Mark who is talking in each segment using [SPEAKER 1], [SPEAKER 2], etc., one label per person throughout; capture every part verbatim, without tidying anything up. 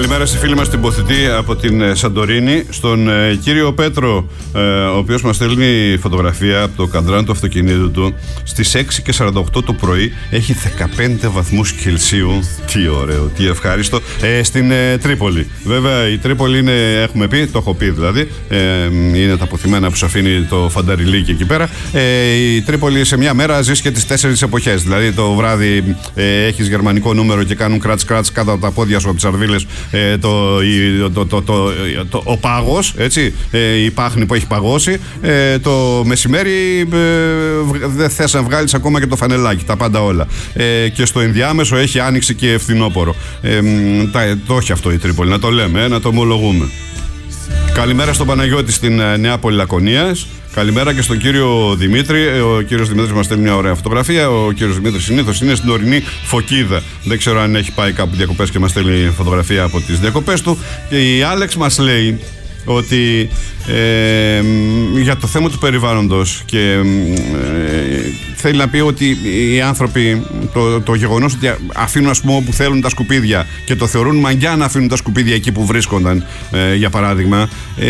[SPEAKER 1] Καλημέρα στη φίλη μας την Ποθητή από την Σαντορίνη. Στον ε, κύριο Πέτρο, ε, ο οποίος μας στέλνει φωτογραφία από το καντράν του αυτοκινήτου του. Στις έξι και σαράντα οκτώ το πρωί έχει δεκαπέντε βαθμούς Κελσίου. Τι ωραίο, τι ευχάριστο. Ε, στην ε, Τρίπολη. Βέβαια η Τρίπολη είναι, έχουμε πει, το έχω πει δηλαδή, ε, είναι τα αποθυμένα που σου αφήνει το φανταριλίκι εκεί πέρα. Ε, η Τρίπολη σε μια μέρα ζεις και τις τέσσερις εποχές. Δηλαδή το βράδυ ε, έχεις γερμανικό νούμερο και κάνουν κράτς κράτς κάτω από τα πόδια σου από τις αρβίλες. Ε, το, το, το, το, το, ο πάγος, έτσι, ε, η πάχνη που έχει παγώσει. Ε, το μεσημέρι ε, δεν θες να βγάλεις ακόμα και το φανελάκι, τα πάντα όλα. Ε, και στο ενδιάμεσο έχει άνοιξη και φθινόπορο. Ε, τα, το έχει αυτό η Τρίπολη, να το λέμε, ε, να το ομολογούμε. Καλημέρα στον Παναγιώτη στην Νεάπολη Λακωνίας. Καλημέρα και στον κύριο Δημήτρη. Ο κύριος Δημήτρης μας στέλνει μια ωραία φωτογραφία. Ο κύριος Δημήτρης συνήθως είναι στην ορεινή Φωκίδα. Δεν ξέρω αν έχει πάει κάπου διακοπές και μας στέλνει φωτογραφία από τις διακοπές του. Και η Άλεξ μας λέει ότι ε, για το θέμα του περιβάλλοντος και ε, θέλει να πει ότι οι άνθρωποι το, το γεγονός ότι αφήνουν, ας πούμε, όπου θέλουν τα σκουπίδια και το θεωρούν μαγιά να αφήνουν τα σκουπίδια εκεί που βρίσκονταν, ε, για παράδειγμα, ε,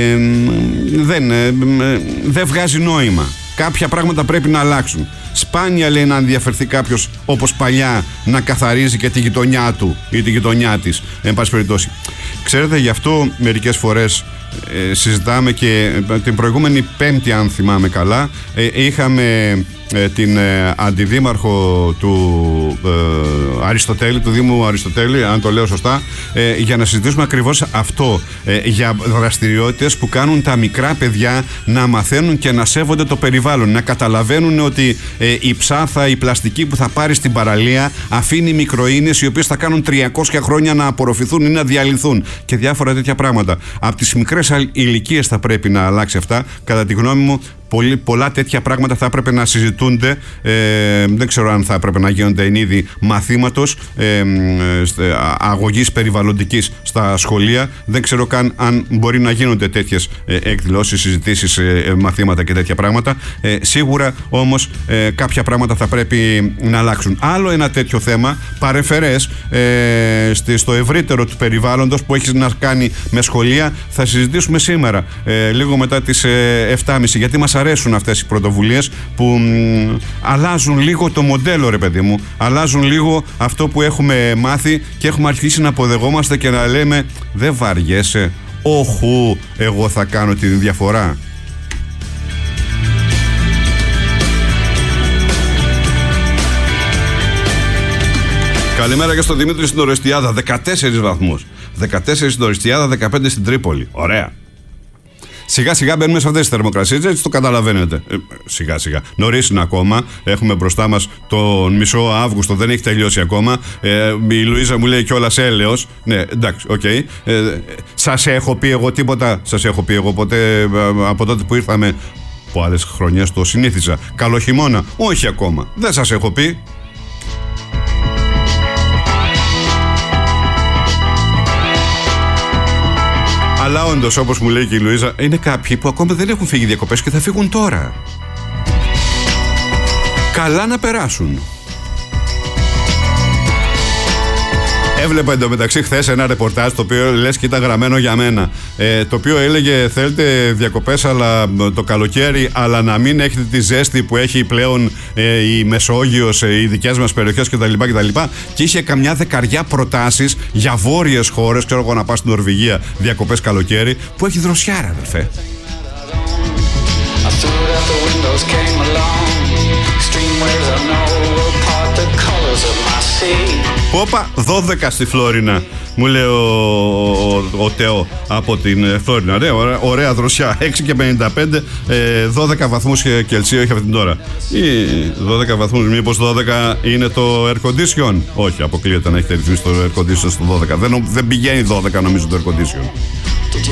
[SPEAKER 1] δεν, ε, δεν βγάζει νόημα. Κάποια πράγματα πρέπει να αλλάξουν. Σπάνια, λέει, να ενδιαφερθεί κάποιος όπως παλιά να καθαρίζει και τη γειτονιά του ή τη γειτονιά της, εν πάση περιπτώσει. Ξέρετε, γι' αυτό μερικές φορές ε, συζητάμε και την προηγούμενη Πέμπτη, αν θυμάμαι καλά, ε, είχαμε ε, την ε, αντιδήμαρχο του ε, Αριστοτέλη, του Δήμου Αριστοτέλη, αν το λέω σωστά, ε, για να συζητήσουμε ακριβώς αυτό, ε, για δραστηριότητες που κάνουν τα μικρά παιδιά να μαθαίνουν και να σέβονται το περιβάλλον, να καταλαβαίνουν ότι ε, η ψάθα, η πλαστική που θα πάρει στην παραλία αφήνει μικροΐνες οι οποίες θα κάνουν τριακόσια χρόνια να απορροφηθούν ή να διαλυθούν και διάφορα τέτοια πράγματα. Από τις μικρές ηλικίες θα πρέπει να αλλάξει αυτά. Κατά τη γνώμη μου, Πολύ, πολλά τέτοια πράγματα θα έπρεπε να συζητούνται. Ε, δεν ξέρω αν θα έπρεπε να γίνονται εν είδη μαθήματος ε, ε, αγωγής περιβαλλοντικής στα σχολεία. Δεν ξέρω καν αν μπορεί να γίνονται τέτοιες ε, εκδηλώσεις, συζητήσεις, ε, μαθήματα και τέτοια πράγματα. Ε, σίγουρα όμως ε, κάποια πράγματα θα πρέπει να αλλάξουν. Άλλο ένα τέτοιο θέμα, παρεμφερές, ε, στο ευρύτερο του περιβάλλοντος που έχει να κάνει με σχολεία, θα συζητήσουμε σήμερα, ε, λίγο μετά τις ε, επτά και μισή, γιατί μας αρέσουν αυτές οι πρωτοβουλίες που μ, αλλάζουν λίγο το μοντέλο, ρε παιδί μου, αλλάζουν λίγο αυτό που έχουμε μάθει και έχουμε αρχίσει να αποδεχόμαστε και να λέμε δεν βαριέσαι, όχου, εγώ θα κάνω τη διαφορά. Καλημέρα και στον Δημήτρη στην Ορεστιάδα, δεκατέσσερις βαθμούς, δεκατέσσερις στην Ορεστιάδα, δεκαπέντε στην Τρίπολη, ωραία. Σιγά σιγά μπαίνουμε σε αυτές τις θερμοκρασίες, έτσι το καταλαβαίνετε. Ε, σιγά σιγά. Νωρίς είναι ακόμα. Έχουμε μπροστά μας τον μισό Αύγουστο, δεν έχει τελειώσει ακόμα. Ε, η Λουίζα μου λέει κιόλας έλεος. Ναι, εντάξει, οκ. Okay. Ε, σας έχω πει εγώ τίποτα. Σας έχω πει εγώ ποτέ ε, από τότε που ήρθαμε, που άλλες χρονιές το συνήθιζα, καλό χειμώνα? Όχι ακόμα. Δεν σας έχω πει. Αλλά όντως, όπως μου λέει και η Λουίζα, είναι κάποιοι που ακόμα δεν έχουν φύγει διακοπές και θα φύγουν τώρα. Καλά να περάσουν. Έβλεπα εντωμεταξύ χθες ένα ρεπορτάζ το οποίο λες και ήταν γραμμένο για μένα, ε, το οποίο έλεγε θέλετε διακοπές αλλά το καλοκαίρι, αλλά να μην έχετε τη ζέστη που έχει πλέον ε, η Μεσόγειος, ε, οι δικές μας περιοχές κτλ, κτλ. Και είχε καμιά δεκαριά προτάσεις για βόρειες χώρες, ξέρω εγώ, να πας στην Νορβηγία διακοπές καλοκαίρι, που έχει δροσιάρα, αδερφέ. Όπα, δώδεκα στη Φλόρινα, μου λέει ο, ο, ο, ο Τεό από την Φλόρινα. Ναι, ωραία, ωραία δροσιά. έξι και πενήντα πέντε, ε, δώδεκα βαθμούς Κελσίου έχει αυτή την ώρα. Ή δώδεκα βαθμούς, μήπως δώδεκα είναι το air condition? Όχι, αποκλείεται να έχετε ρυθμίσει το air condition στο δώδεκα. Δεν, δεν πηγαίνει δώδεκα νομίζω το air condition.